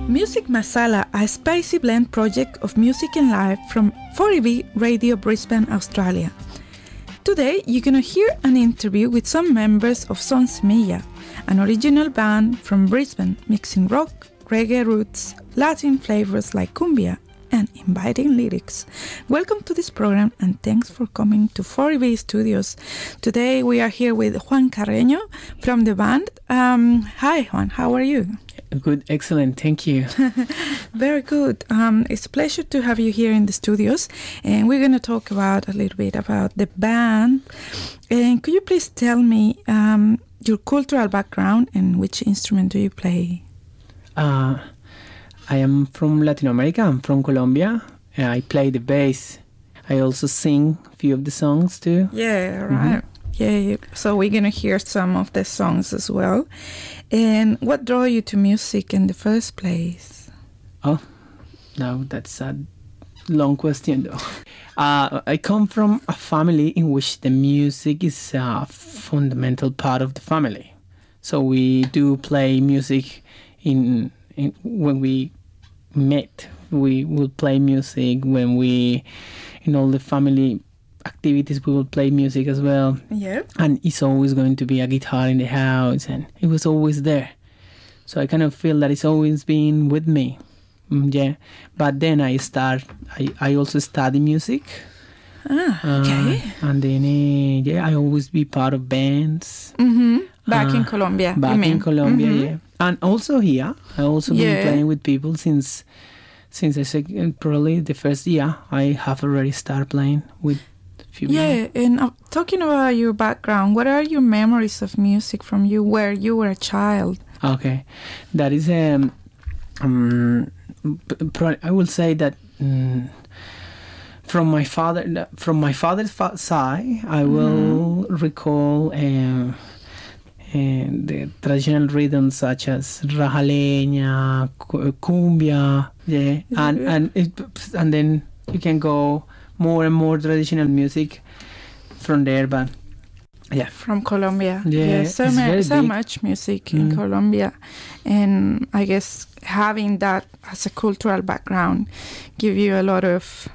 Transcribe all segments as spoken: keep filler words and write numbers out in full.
Music Masala, a spicy blend project of music and life from four E B Radio Brisbane, Australia. Today, you're going to hear an interview with some members of Son Semilla, an original band from Brisbane mixing rock, reggae roots, Latin flavors like cumbia, and inviting lyrics. Welcome to this program and thanks for coming to four E B Studios. Today we are here with Juan Carreño from the band. Um, hi Juan, how are you? Good, excellent, thank you. Very good. Um, it's a pleasure to have you here in the studios, and we're going to talk about a little bit about the band. And could you please tell me um, your cultural background and which instrument do you play? Uh, I am from Latin America. I'm from Colombia. Uh, I play the bass. I also sing a few of the songs too. Yeah, right. Mm-hmm. Yeah, so we're going to hear some of the songs as well. And what drew you to music in the first place? Oh, no, that's a long question though. Uh, I come from a family in which the music is a fundamental part of the family. So we do play music in, in when we met. We will play music when we, in all the family activities, we will play music as well. Yeah. And it's always going to be a guitar in the house, and it was always there. So I kind of feel that it's always been with me. Mm, yeah. But then I start, I, I also study music. Ah, okay. Uh, and then, uh, yeah, I always be part of bands. Mm-hmm. Back uh, in Colombia, Back you mean? in Colombia, mm-hmm. yeah. And also here, I also yeah. been playing with people since, since I said probably the first year. I have already started playing with Yeah, and uh, talking about your background, what are your memories of music from you where you were a child? Okay, that is um, um pro- I will say that um, from my father, from my father's fa- side, I will mm-hmm. recall um, uh, the traditional rhythms such as rajaleña, cumbia, yeah, and and it, and then you can go more and more traditional music from there, but yeah, from Colombia. Yeah, yeah so, ma- so much music mm. in Colombia, and I guess having that as a cultural background give you a lot of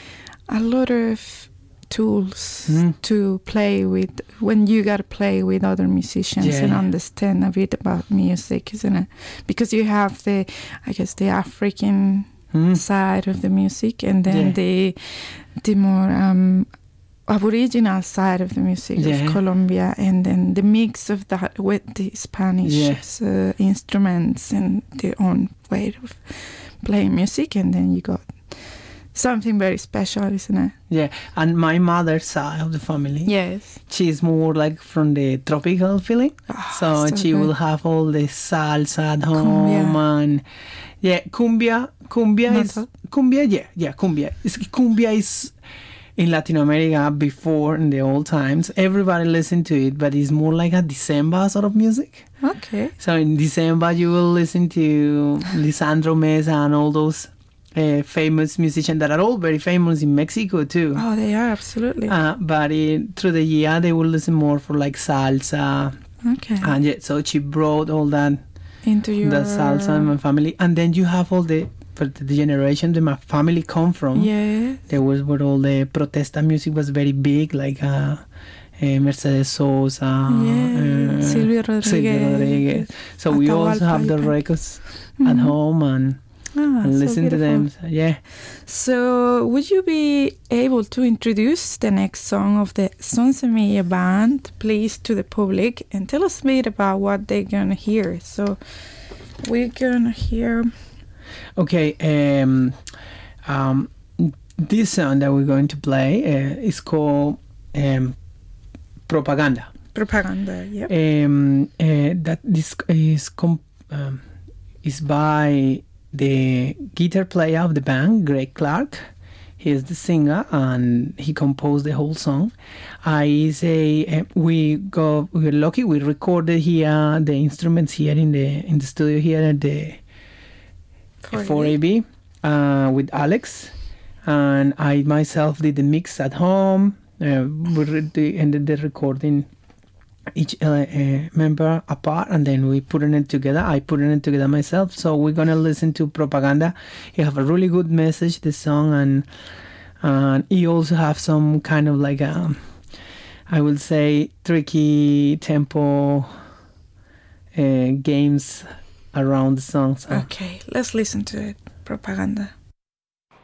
a lot of tools mm. to play with when you gotta play with other musicians yeah. and understand a bit about music, isn't it? Because you have the, I guess, the African Mm. side of the music, and then yeah. the the more um, aboriginal side of the music yeah. of Colombia, and then the mix of that with the Spanish yeah. uh, instruments and their own way of playing music, and then you got something very special, isn't it? Yeah, and my mother's side of the family, yes, she's more like from the tropical feeling, oh, so, so she good. will have all the salsa at home cumbia. and yeah, cumbia. Cumbia Not is that? cumbia, yeah, yeah, cumbia. It's, cumbia is in Latin America before in the old times. Everybody listened to it, but it's more like a December sort of music. Okay. So in December you will listen to Lisandro Mesa and all those uh, famous musicians that are all very famous in Mexico too. Oh, they are absolutely. Uh, but in, through the year they will listen more for like salsa. Okay. And yeah, so she brought all that into your the salsa in my family, and then you have all the. But the generation that my family come from, yeah, there was where all the protesta music was very big, like uh, uh, Mercedes Sosa, yeah. uh, Silvio Rodriguez. Silvio Rodriguez. So Atahualpa we also have the records mm-hmm. at home and, ah, and listen so to them. So, yeah. So would you be able to introduce the next song of the Son Semilla band, please, to the public, and tell us a bit about what they're gonna hear? So we're gonna hear. Okay, um, um, this song that we're going to play uh, is called um, Propaganda. Propaganda, yeah. Um, uh, that this is comp- um, is by the guitar player of the band, Greg Clark. He is the singer, and he composed the whole song. I say uh, we go. We were lucky. We recorded here the instruments here in the in the studio here at the four A B uh, with Alex, and I myself did the mix at home. Uh, we re- ended the recording each uh, uh, member apart, and then we put it together. I put it together myself. So we're gonna listen to Propaganda. It have a really good message, this song, and and it also have some kind of like a, I would say, tricky tempo uh, games around the song. So. Okay, let's listen to it. Propaganda.